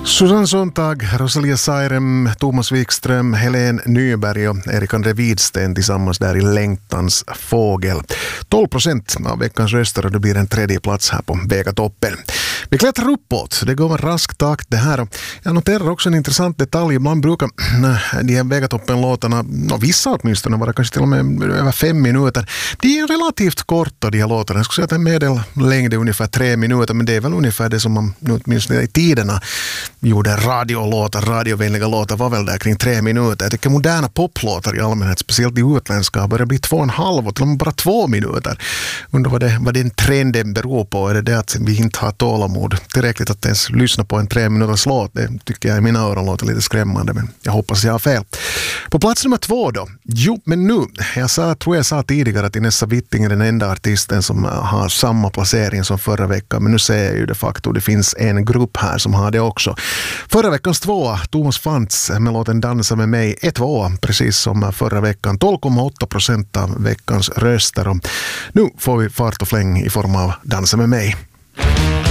Susanne Sontag, Rosalia Sairem, Thomas Wikström, Helene Nyberg och Erik André Widsten tillsammans där i Längtans fågel. 12% av veckans röster och det blir en tredje plats här på Vegatoppen. Vi klättrar uppåt, det går med rask takt det här. Jag noterar också en intressant detalj. Ibland brukar de här Vegatoppen-låtarna, vissa åtminstone, vara kanske till och med över 5 minuter. De är relativt korta de här låtarna. Jag skulle säga att en medellängd är ungefär 3 minuter, men det är väl ungefär det som man åtminstone i tiderna gjorde radiovänliga låtar var väl där kring 3 minuter. Jag tycker moderna poplåtar i allmänhet, speciellt i utländska, börjar bli 2,5 och till och med bara 2 minuter. Undrar vad den trenden beror på. Är det att vi inte har tålamod tillräckligt att ens lyssna på en 3 minuters låt? Det tycker jag i mina öron låter lite skrämmande, men jag hoppas jag har fel. På plats nummer 2 då. Jo, men nu. Jag sa tidigare att Inessa Witting är den enda artisten som har samma placering som förra veckan, men nu ser jag ju de facto det finns en grupp här som har det också. Förra veckans 2, Thomas Fantz med låten Dansa med mig, 2, precis som förra veckan. 12,8% av veckans röster. Och nu får vi fart och fläng i form av Dansa med mig.